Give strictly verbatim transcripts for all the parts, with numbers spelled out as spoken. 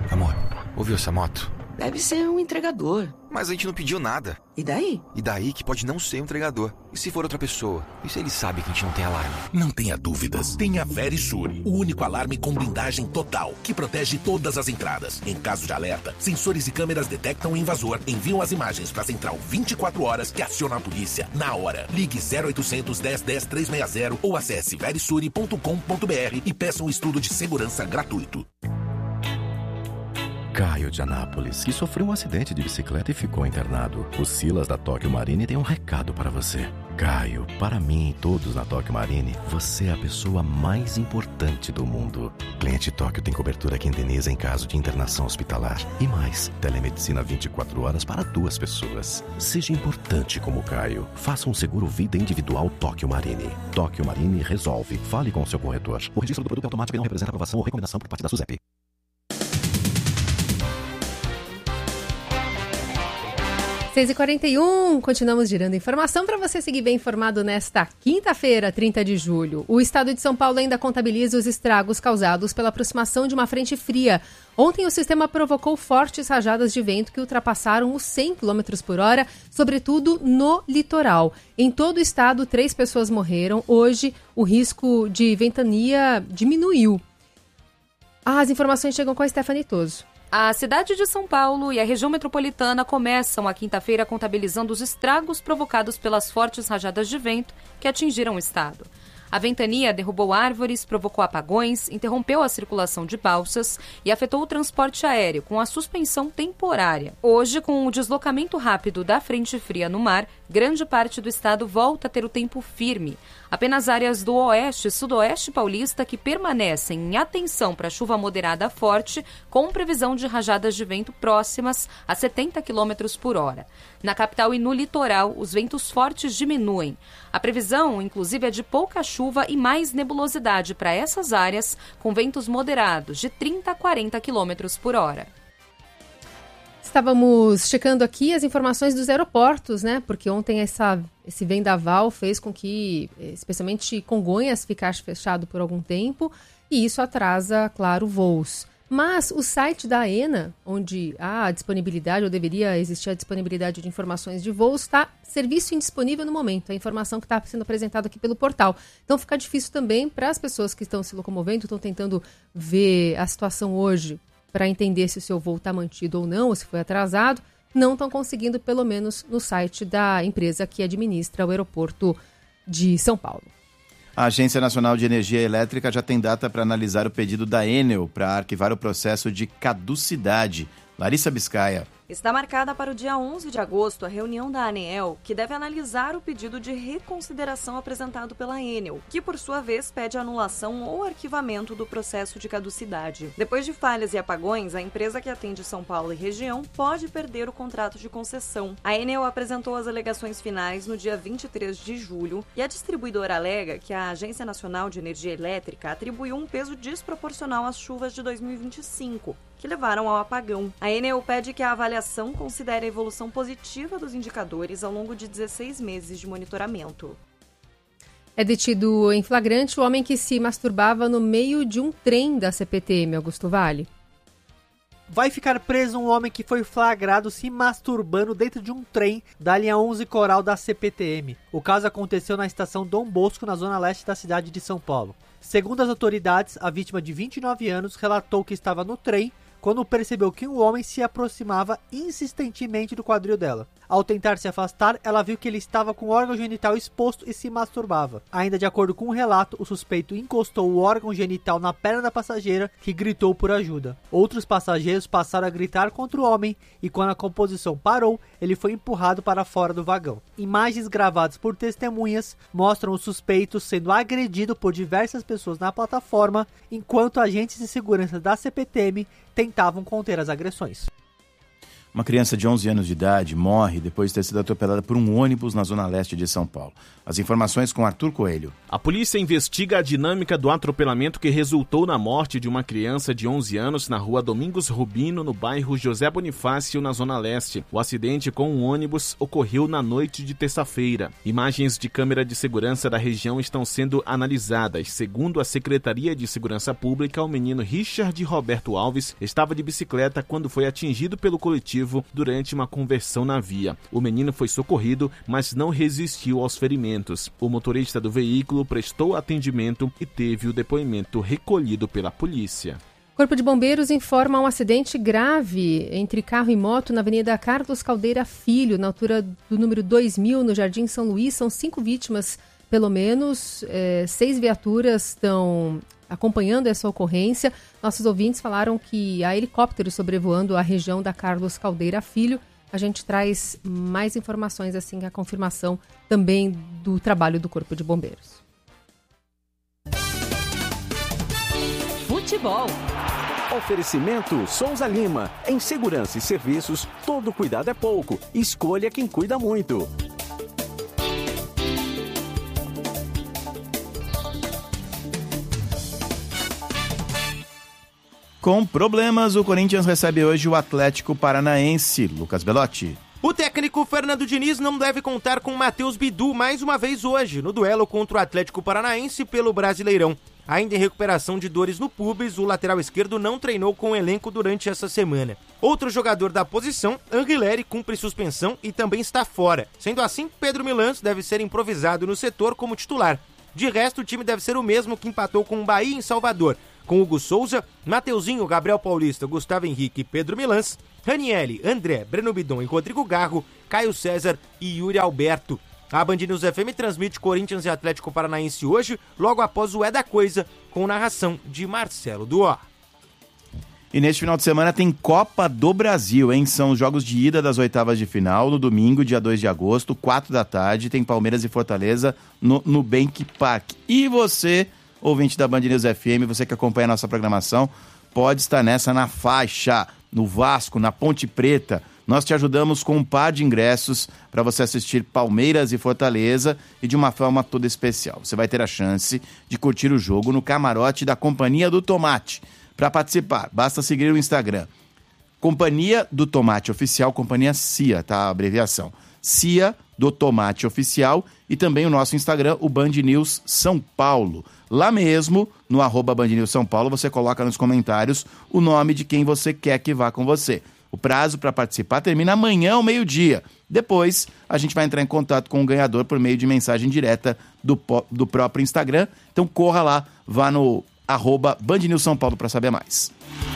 Amor, ouviu essa moto? Deve ser um entregador. Mas a gente não pediu nada. E daí? E daí que pode não ser um entregador. E se for outra pessoa? E se ele sabe que a gente não tem alarme? Não tenha dúvidas. Tenha Verisure, o único alarme com blindagem total, que protege todas as entradas. Em caso de alerta, sensores e câmeras detectam o invasor, enviam as imagens para a central vinte e quatro horas, que aciona a polícia na hora. Ligue zero oitocentos, dez, dez, trezentos e sessenta ou acesse verisure ponto com ponto br e peça um estudo de segurança gratuito. Caio de Anápolis, que sofreu um acidente de bicicleta e ficou internado. O Silas da Tóquio Marine tem um recado para você. Caio, para mim e todos na Tóquio Marine, você é a pessoa mais importante do mundo. Cliente Tóquio tem cobertura que indeniza em caso de internação hospitalar. E mais, telemedicina vinte e quatro horas para duas pessoas. Seja importante como Caio. Faça um seguro vida individual Tóquio Marine. Tóquio Marine resolve. Fale com o seu corretor. O registro do produto é automático e não representa aprovação ou recomendação por parte da SUSEP. seis e quarenta e um, continuamos girando informação para você seguir bem informado nesta quinta-feira, trinta de julho. O estado de São Paulo ainda contabiliza os estragos causados pela aproximação de uma frente fria. Ontem o sistema provocou fortes rajadas de vento que ultrapassaram os cem quilômetros por hora, sobretudo no litoral. Em todo o estado, três pessoas morreram. Hoje, o risco de ventania diminuiu. As informações chegam com a Stephanie Toso. A cidade de São Paulo e a região metropolitana começam a quinta-feira contabilizando os estragos provocados pelas fortes rajadas de vento que atingiram o estado. A ventania derrubou árvores, provocou apagões, interrompeu a circulação de balsas e afetou o transporte aéreo, com a suspensão temporária. Hoje, com o deslocamento rápido da frente fria no mar, grande parte do estado volta a ter o tempo firme. Apenas áreas do oeste e sudoeste paulista que permanecem em atenção para chuva moderada a forte, com previsão de rajadas de vento próximas a setenta quilômetros por hora. Na capital e no litoral, os ventos fortes diminuem. A previsão, inclusive, é de pouca chuva e mais nebulosidade para essas áreas, com ventos moderados de trinta a quarenta quilômetros por hora. Estávamos checando aqui as informações dos aeroportos, né? Porque ontem essa, esse vendaval fez com que, especialmente Congonhas, ficasse fechado por algum tempo e isso atrasa, claro, voos. Mas o site da AENA, onde há a disponibilidade, ou deveria existir a disponibilidade de informações de voos, está serviço indisponível no momento, a informação que está sendo apresentada aqui pelo portal. Então fica difícil também para as pessoas que estão se locomovendo, estão tentando ver a situação hoje para entender se o seu voo está mantido ou não, ou se foi atrasado, não estão conseguindo, pelo menos no site da empresa que administra o aeroporto de São Paulo. A Agência Nacional de Energia Elétrica já tem data para analisar o pedido da Enel para arquivar o processo de caducidade. Larissa Biscaia. Está marcada para o dia onze de agosto a reunião da ANEEL, que deve analisar o pedido de reconsideração apresentado pela Enel, que por sua vez pede anulação ou arquivamento do processo de caducidade. Depois de falhas e apagões, a empresa que atende São Paulo e região pode perder o contrato de concessão. A Enel apresentou as alegações finais no dia vinte e três de julho e a distribuidora alega que a Agência Nacional de Energia Elétrica atribuiu um peso desproporcional às chuvas de dois mil e vinte e cinco, que levaram ao apagão. A Enel pede que a avaliação considere a evolução positiva dos indicadores ao longo de dezesseis meses de monitoramento. É detido em flagrante o homem que se masturbava no meio de um trem da C P T M, Augusto Vale. Vai ficar preso um homem que foi flagrado se masturbando dentro de um trem da linha onze Coral da C P T M. O caso aconteceu na estação Dom Bosco, na zona leste da cidade de São Paulo. Segundo as autoridades, a vítima de vinte e nove anos relatou que estava no trem quando percebeu que um homem se aproximava insistentemente do quadril dela. Ao tentar se afastar, ela viu que ele estava com o órgão genital exposto e se masturbava. Ainda de acordo com o relato, o suspeito encostou o órgão genital na perna da passageira, que gritou por ajuda. Outros passageiros passaram a gritar contra o homem e quando a composição parou, ele foi empurrado para fora do vagão. Imagens gravadas por testemunhas mostram o suspeito sendo agredido por diversas pessoas na plataforma, enquanto agentes de segurança da C P T M tentavam conter as agressões. Uma criança de onze anos de idade morre depois de ter sido atropelada por um ônibus na zona leste de São Paulo. As informações com Arthur Coelho. A polícia investiga a dinâmica do atropelamento que resultou na morte de uma criança de onze anos na rua Domingos Rubino, no bairro José Bonifácio, na zona leste. O acidente com um ônibus ocorreu na noite de terça-feira. Imagens de câmera de segurança da região estão sendo analisadas. Segundo a Secretaria de Segurança Pública, o menino Richard Roberto Alves estava de bicicleta quando foi atingido pelo coletivo durante uma conversão na via. O menino foi socorrido, mas não resistiu aos ferimentos. O motorista do veículo prestou atendimento e teve o depoimento recolhido pela polícia. Corpo de Bombeiros informa um acidente grave entre carro e moto na Avenida Carlos Caldeira Filho, na altura do número dois mil, no Jardim São Luís. São cinco vítimas, pelo menos. É, seis viaturas estão acompanhando essa ocorrência. Nossos ouvintes falaram que há helicópteros sobrevoando a região da Carlos Caldeira Filho. A gente traz mais informações assim, a confirmação também do trabalho do Corpo de Bombeiros. Futebol. Oferecimento Souza Lima. Em segurança e serviços, todo cuidado é pouco. Escolha quem cuida muito. Com problemas, o Corinthians recebe hoje o Atlético Paranaense. Lucas Belotti. O técnico Fernando Diniz não deve contar com Matheus Bidu mais uma vez hoje, no duelo contra o Atlético Paranaense pelo Brasileirão. Ainda em recuperação de dores no pubis, o lateral esquerdo não treinou com o elenco durante essa semana. Outro jogador da posição, Anguilleri, cumpre suspensão e também está fora. Sendo assim, Pedro Milans deve ser improvisado no setor como titular. De resto, o time deve ser o mesmo que empatou com o Bahia em Salvador, com Hugo Souza, Mateuzinho, Gabriel Paulista, Gustavo Henrique e Pedro Milans, Ranieri, André, Breno Bidon e Rodrigo Garro, Caio César e Yuri Alberto. A Band News F M transmite Corinthians e Atlético Paranaense hoje, logo após o É da Coisa, com narração de Marcelo Duó. E neste final de semana tem Copa do Brasil, hein? São os jogos de ida das oitavas de final, no domingo, dia dois de agosto, quatro da tarde, tem Palmeiras e Fortaleza no Nubank Park. E você, ouvinte da Band News F M, você que acompanha a nossa programação, pode estar nessa na faixa, no Vasco, na Ponte Preta. Nós te ajudamos com um par de ingressos para você assistir Palmeiras e Fortaleza e de uma forma toda especial. Você vai ter a chance de curtir o jogo no camarote da Companhia do Tomate. Para participar, basta seguir o Instagram. Companhia do Tomate Oficial, Companhia C I A, tá? A abreviação. C I A do Tomate Oficial e também o nosso Instagram, o Band News São Paulo. Lá mesmo, no arroba Band News São Paulo, você coloca nos comentários o nome de quem você quer que vá com você. O prazo para participar termina amanhã ao meio-dia. Depois, a gente vai entrar em contato com o ganhador por meio de mensagem direta do, do próprio Instagram. Então corra lá, vá no arroba Band News São Paulo para saber mais.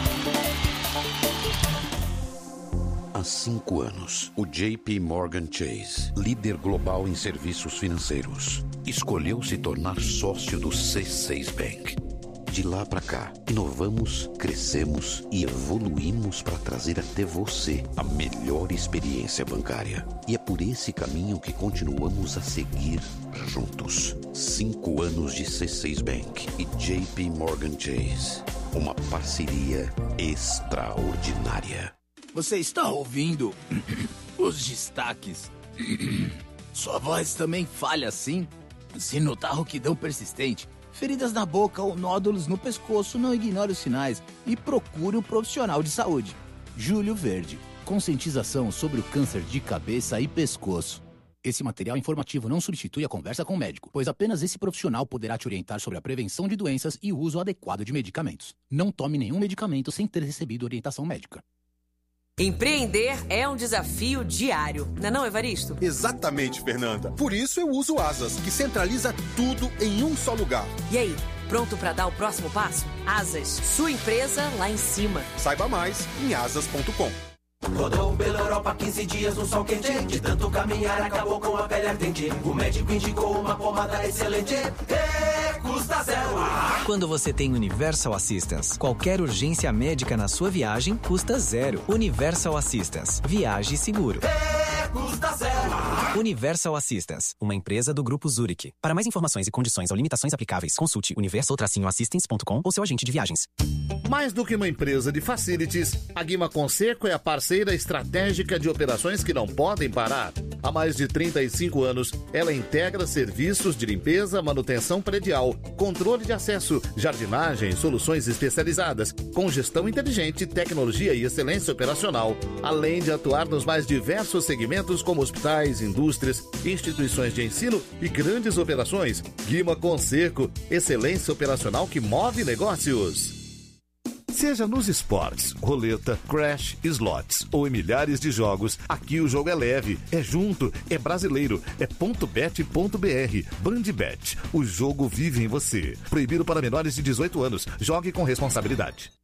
Há cinco anos, o J P Morgan Chase, líder global em serviços financeiros, escolheu se tornar sócio do C seis Bank. De lá para cá, inovamos, crescemos e evoluímos para trazer até você a melhor experiência bancária. E é por esse caminho que continuamos a seguir juntos. Cinco anos de C seis Bank e J P Morgan Chase. Uma parceria extraordinária. Você está ouvindo os destaques? Sua voz também falha assim? Se notar rouquidão persistente, feridas na boca ou nódulos no pescoço, não ignore os sinais e procure um profissional de saúde. Júlio Verde, conscientização sobre o câncer de cabeça e pescoço. Esse material informativo não substitui a conversa com o médico, pois apenas esse profissional poderá te orientar sobre a prevenção de doenças e o uso adequado de medicamentos. Não tome nenhum medicamento sem ter recebido orientação médica. Empreender é um desafio diário, não é não, Evaristo? Exatamente, Fernanda. Por isso eu uso Asas, que centraliza tudo em um só lugar. E aí, pronto para dar o próximo passo? Asas, sua empresa lá em cima. Saiba mais em asas ponto com. Rodou pela Europa quinze dias no sol quente. De tanto caminhar acabou com a pele ardente. O médico indicou uma pomada excelente. E custa zero. Quando você tem Universal Assistance, qualquer urgência médica na sua viagem custa zero. Universal Assistance. Viaje seguro. E custa zero. Universal Assistance, uma empresa do Grupo Zurich. Para mais informações e condições ou limitações aplicáveis, consulte universal assistance ponto com ou seu agente de viagens. Mais do que uma empresa de facilities, a Guima Conserco é a parceira estratégica de operações que não podem parar. Há mais de trinta e cinco anos, ela integra serviços de limpeza, manutenção predial, controle de acesso, jardinagem, soluções especializadas, com gestão inteligente, tecnologia e excelência operacional, além de atuar nos mais diversos segmentos como hospitais, indústrias, instituições de ensino e grandes operações. Guima Conserco, excelência operacional que move negócios. Seja nos esportes, roleta, crash, slots ou em milhares de jogos, aqui o jogo é leve, é junto, é brasileiro, é ponto bet ponto br. Bandbet, o jogo vive em você. Proibido para menores de dezoito anos. Jogue com responsabilidade.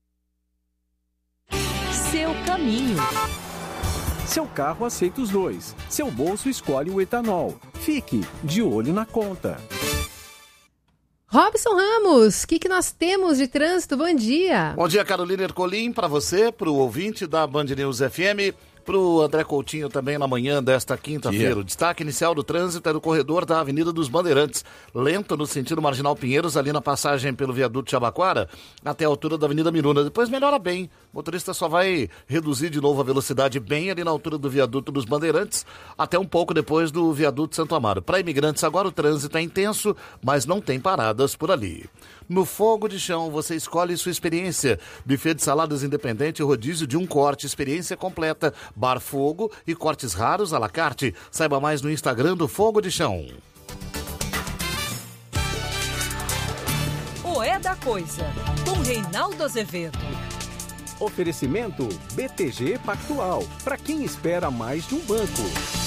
Seu caminho. Seu carro aceita os dois. Seu bolso escolhe o etanol. Fique de olho na conta. Robson Ramos, o que, que nós temos de trânsito? Bom dia. Bom dia, Carolina Ercolim, para você, para o ouvinte da Band News F M, para o André Coutinho também na manhã desta quinta-feira. Yeah. O destaque inicial do trânsito é do corredor da Avenida dos Bandeirantes, lento no sentido Marginal Pinheiros, ali na passagem pelo viaduto Jabaquara, até a altura da Avenida Miruna. Depois melhora bem, o motorista só vai reduzir de novo a velocidade bem ali na altura do viaduto dos Bandeirantes, até um pouco depois do viaduto Santo Amaro. Para imigrantes agora o trânsito é intenso, mas não tem paradas por ali. No Fogo de Chão, você escolhe sua experiência. Buffet de saladas independente, rodízio de um corte, experiência completa, bar fogo e cortes raros à la carte. Saiba mais no Instagram do Fogo de Chão. O É da Coisa, com Reinaldo Azevedo. Oferecimento B T G Pactual, para quem espera mais de um banco.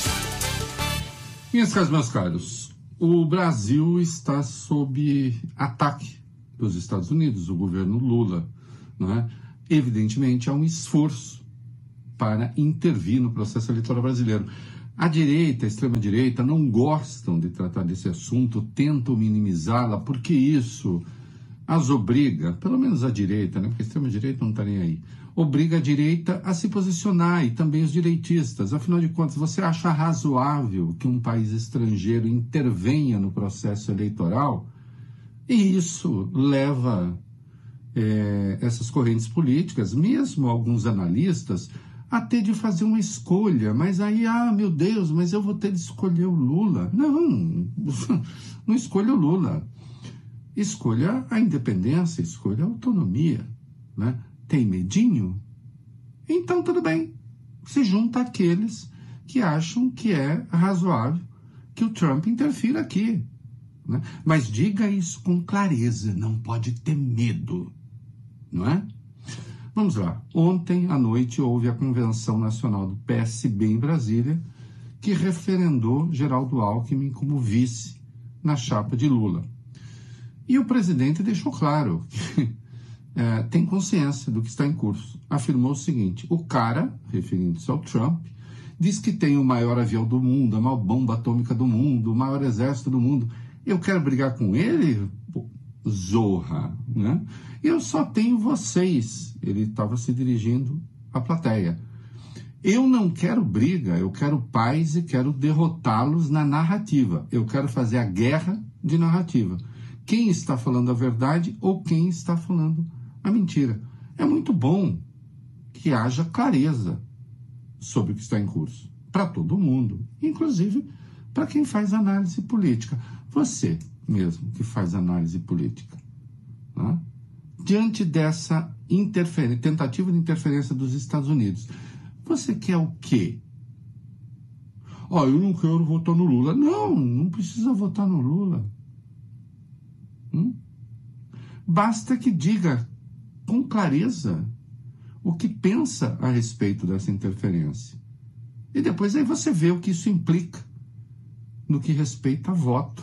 Minhas caras, meus caros, o Brasil está sob ataque dos Estados Unidos, o governo Lula, não é? Evidentemente há um esforço para intervir no processo eleitoral brasileiro. A direita, a extrema-direita, não gostam de tratar desse assunto, tentam minimizá-la, porque isso as obriga, pelo menos a direita, né? Porque a extrema-direita não está nem aí, obriga a direita a se posicionar e também os direitistas. Afinal de contas, você acha razoável que um país estrangeiro intervenha no processo eleitoral? E isso leva é, essas correntes políticas, mesmo alguns analistas, a ter de fazer uma escolha. Mas aí, ah, meu Deus, mas eu vou ter de escolher o Lula. Não, não escolha o Lula. Escolha a independência, escolha a autonomia, né? Tem medinho? Então tudo bem. Se junta àqueles que acham que é razoável que o Trump interfira aqui. Né? Mas diga isso com clareza, não pode ter medo, não é? Vamos lá. Ontem à noite houve a Convenção Nacional do P S B em Brasília, que referendou Geraldo Alckmin como vice na chapa de Lula. E o presidente deixou claro que é, tem consciência do que está em curso. Afirmou o seguinte: o cara, referindo-se ao Trump, diz que tem o maior avião do mundo, a maior bomba atômica do mundo, o maior exército do mundo. Eu quero brigar com ele? Pô, zorra, né? Eu só tenho vocês. Ele estava se dirigindo à plateia. Eu não quero briga, eu quero paz e quero derrotá-los na narrativa. Eu quero fazer a guerra de narrativa. Quem está falando a verdade ou quem está falando a mentira. É muito bom que haja clareza sobre o que está em curso. Para todo mundo, inclusive para quem faz análise política. Você mesmo que faz análise política. Né? Diante dessa tentativa de interferência dos Estados Unidos, você quer o quê? Ó, oh, eu não quero votar no Lula. Não, não precisa votar no Lula. Hum? Basta que diga com clareza o que pensa a respeito dessa interferência. E depois aí você vê o que isso implica no que respeita a voto.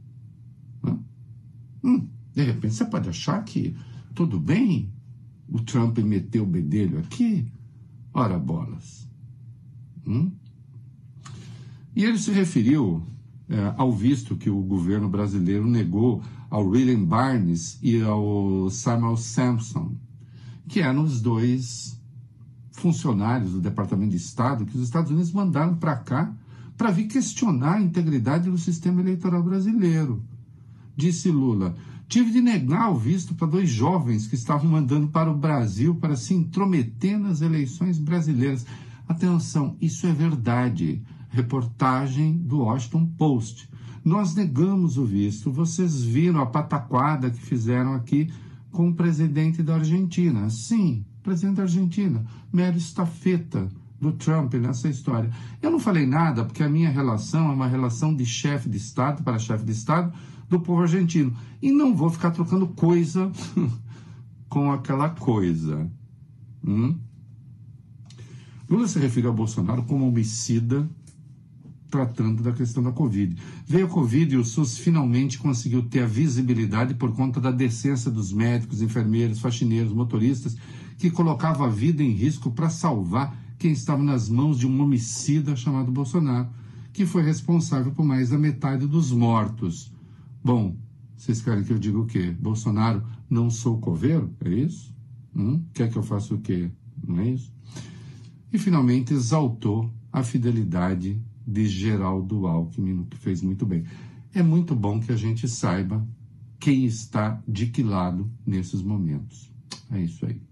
Hum, de repente você pode achar que tudo bem o Trump meteu o bedelho aqui. Ora bolas. Hum? E ele se referiu é, ao visto que o governo brasileiro negou ao William Barnes e ao Samuel Sampson, que eram os dois funcionários do Departamento de Estado que os Estados Unidos mandaram para cá para vir questionar a integridade do sistema eleitoral brasileiro. Disse Lula: tive de negar o visto para dois jovens que estavam mandando para o Brasil para se intrometer nas eleições brasileiras. Atenção, isso é verdade. Reportagem do Washington Post. Nós negamos o visto. Vocês viram a pataquada que fizeram aqui com o presidente da Argentina. Sim, presidente da Argentina, mero estafeta do Trump nessa história. Eu não falei nada porque a minha relação é uma relação de chefe de Estado para chefe de Estado do povo argentino. E não vou ficar trocando coisa com aquela coisa. Hum? Lula se referiu ao Bolsonaro como homicida, tratando da questão da Covid. Veio a Covid e o SUS finalmente conseguiu ter a visibilidade por conta da decência dos médicos, enfermeiros, faxineiros, motoristas, que colocavam a vida em risco para salvar quem estava nas mãos de um homicida chamado Bolsonaro, que foi responsável por mais da metade dos mortos. Bom, vocês querem que eu diga o quê? Bolsonaro, não sou coveiro? É isso? Hum? Quer que eu faça o quê? Não é isso? E finalmente exaltou a fidelidade de Geraldo Alckmin, que fez muito bem. É muito bom que a gente saiba quem está de que lado nesses momentos. É isso aí.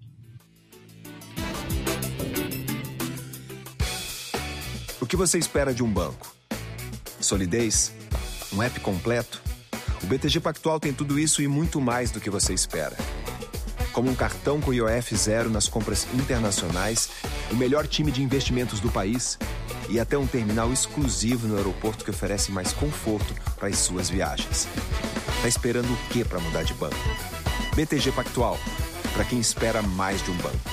O que você espera de um banco? Solidez? Um app completo? O B T G Pactual tem tudo isso e muito mais do que você espera. Como um cartão com I O F zero nas compras internacionais, o melhor time de investimentos do país e até um terminal exclusivo no aeroporto que oferece mais conforto para as suas viagens. Tá esperando o quê para mudar de banco? B T G Pactual, para quem espera mais de um banco.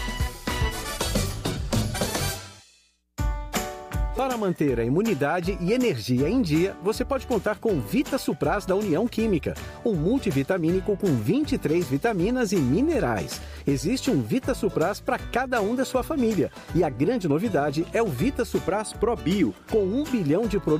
Para manter a imunidade e energia em dia, você pode contar com Vita Supras da União Química, um multivitamínico com vinte e três vitaminas e minerais. Existe um Vita Supras para cada um da sua família. E a grande novidade é o Vita Supras Pro Bio, com um bilhão de produtos